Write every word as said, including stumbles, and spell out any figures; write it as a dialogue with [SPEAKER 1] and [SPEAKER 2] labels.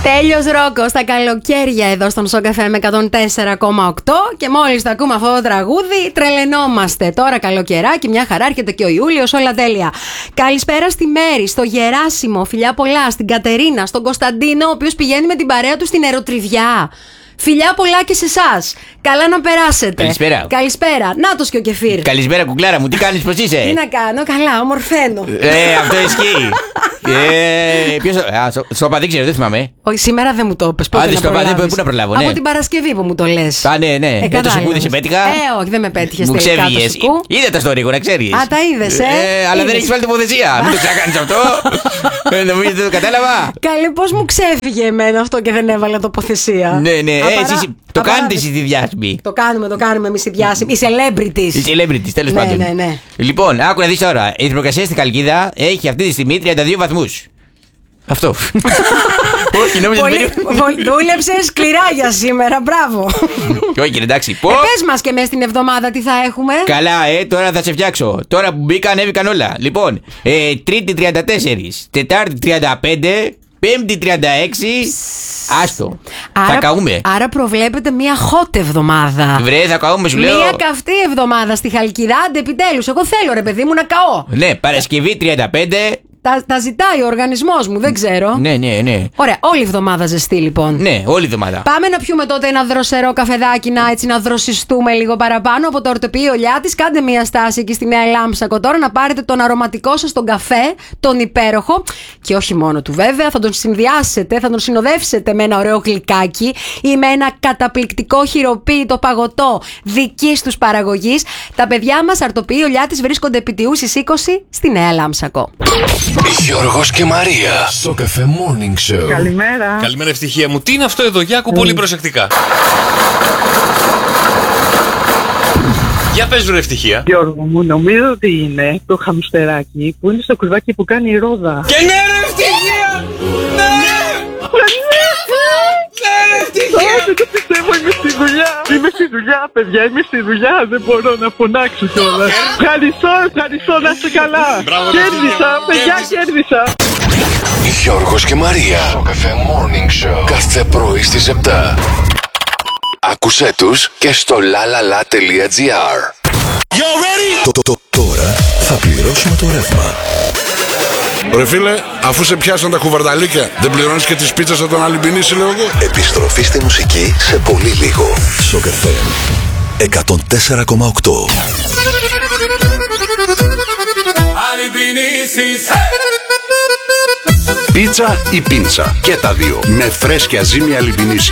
[SPEAKER 1] Τέλειος Ρόκο στα καλοκαίρια εδώ στον Σοκαφέ με εκατόν τέσσερα κόμμα οκτώ. Και μόλις το ακούμε αυτό το τραγούδι, τρελαινόμαστε. Τώρα καλοκαιράκι, μια χαρά, έρχεται και ο Ιούλιος, όλα τέλεια. Καλησπέρα στη Μέρη, στο Γεράσιμο, φιλιά πολλά, στην Κατερίνα, στον Κωνσταντίνο, ο οποίος πηγαίνει με την παρέα του στην Ερωτριδιά. Φιλιά πολλά και σε εσάς. Καλά να περάσετε.
[SPEAKER 2] Καλησπέρα.
[SPEAKER 1] Καλησπέρα. Νάτος και ο Κεφίρ.
[SPEAKER 2] Καλησπέρα, κουκλάρα μου, τι κάνεις, πώς είσαι?
[SPEAKER 1] Τι να κάνω, καλά, ομορφαίνω.
[SPEAKER 2] Ε, αυτό ισχύει. ε, ποιος, α, στο, στο παδί ξέρω, δεν θυμάμαι.
[SPEAKER 1] Όχι, σήμερα δεν μου το είπες.
[SPEAKER 2] Α, δεν στο παδί, πού να προλάβω, ναι.
[SPEAKER 1] Από την Παρασκευή που μου το λες.
[SPEAKER 2] Α, ναι, ναι.
[SPEAKER 1] Ε,
[SPEAKER 2] Δεν το σου δεν σε πέτυχα.
[SPEAKER 1] Ε, όχι, δεν με πέτυχες
[SPEAKER 2] μου
[SPEAKER 1] τελικά.
[SPEAKER 2] Ξέφυγες. Είδα τα story, να ξέρεις.
[SPEAKER 1] Α, τα είδες, ε.
[SPEAKER 2] ε αλλά
[SPEAKER 1] είδες.
[SPEAKER 2] δεν έχεις βάλει τοποθεσία. Μην το ξανακάνεις αυτό. ε, νομίζω δεν το κατάλαβα.
[SPEAKER 1] Καλή, πώς μου ξέφυγε εμένα αυτό και δεν έβαλα τοποθεσία.
[SPEAKER 2] Ναι, ναι,
[SPEAKER 1] Απαρά...
[SPEAKER 2] ε, εσείς, το κάνετε εσείς τη διάσημη.
[SPEAKER 1] Το κάνουμε, το κάνουμε εμείς οι διάσημοι. Οι celebrities.
[SPEAKER 2] Οι celebrities, τέλος
[SPEAKER 1] ναι,
[SPEAKER 2] πάντων.
[SPEAKER 1] Ναι, ναι.
[SPEAKER 2] Λοιπόν, άκου να δεις τώρα. Η θερμοκρασία στην Χαλκίδα έχει αυτή τη στιγμή τριάντα δύο βαθμούς. Αυτό. Όχι, νόμιζα ότι.
[SPEAKER 1] Δούλεψε σκληρά για σήμερα, μπράβο.
[SPEAKER 2] Όχι, εντάξει.
[SPEAKER 1] Ε, πες μας και μέσα στην εβδομάδα τι θα έχουμε.
[SPEAKER 2] Καλά, ε, τώρα θα σε φτιάξω. Τώρα που μπήκα, ανέβηκαν όλα. Λοιπόν, ε, Τρίτη τριάντα τέσσερα, Τετάρτη τριάντα πέντε, Πέμπτη τριάντα έξι. Άστο.
[SPEAKER 1] Άρα,
[SPEAKER 2] θα καούμε.
[SPEAKER 1] Άρα προβλέπετε μια hot εβδομάδα.
[SPEAKER 2] Βρε, θα καούμε, σου λέω.
[SPEAKER 1] Μια καυτή εβδομάδα στη Χαλκιδά. Άντε, επιτέλους. Εγώ θέλω, ρε παιδί μου, να καώ.
[SPEAKER 2] Ναι, Παρασκευή τριάντα πέντε.
[SPEAKER 1] Τα, τα ζητάει ο οργανισμός μου, δεν ξέρω.
[SPEAKER 2] Ναι, ναι, ναι.
[SPEAKER 1] Ωραία, όλη η εβδομάδα ζεστή λοιπόν.
[SPEAKER 2] Ναι, όλη η εβδομάδα.
[SPEAKER 1] Πάμε να πιούμε τότε ένα δροσερό καφεδάκι, να έτσι να δροσιστούμε λίγο παραπάνω από το ορτοπείο Λιάτης. Κάντε μια στάση εκεί στη Νέα Λάμψακο τώρα να πάρετε τον αρωματικό σας τον καφέ, τον υπέροχο. Και όχι μόνο του βέβαια, θα τον συνδυάσετε, θα τον συνοδεύσετε με ένα ωραίο γλυκάκι ή με ένα καταπληκτικό χειροποίητο παγωτό δικής τους παραγωγής. Τα παιδιά μας ορτοπείο Λιάτης βρίσκονται επί Τιούσης είκοσι στη Νέα Λάμψακο.
[SPEAKER 3] Γιώργος και Μαρία. Σοκαφέ Morning Show.
[SPEAKER 4] Καλημέρα.
[SPEAKER 5] Καλημέρα, ευτυχία μου. Τι είναι αυτό εδώ, για άκου mm. πολύ προσεκτικά. Για πες βρε ευτυχία.
[SPEAKER 4] Γιώργο μου, νομίζω ότι είναι το χαμστεράκι που είναι στο κουρβάκι που κάνει η ρόδα.
[SPEAKER 5] Και ναι ρε ευτυχία! Ναι! Ναι ευτυχία!
[SPEAKER 4] Δεν το πιστεύω, είμαι στη δουλειά. Είμαι στη δουλειά, παιδιά, είμαι στη δουλειά. Δεν μπορώ να φωνάξω κιόλας. Ευχαριστώ, ευχαριστώ, να είστε καλά. Κέρδισα, παιδιά, κέρδισα.
[SPEAKER 3] Γιώργος και Μαρία. Σοκαφέ Morning Show. Κάθε πρωί στις επτά. Άκουσέ τους και στο lalala.gr. Τώρα θα πληρώσουμε το ρεύμα.
[SPEAKER 6] Ρε φίλε, αφού σε πιάσαν τα κουβαρδαλίκια, δεν πληρώνεις και τις πίτσες από τον Αλυμπινίση, λέω εγώ.
[SPEAKER 3] Επιστροφή στη μουσική σε πολύ λίγο. Σοκαφέ εκατόν τέσσερα κόμμα οκτώ.
[SPEAKER 7] Πίτσα ή πίντσα, και τα δύο, με φρέσκια ζύμη Αλυμπινίση.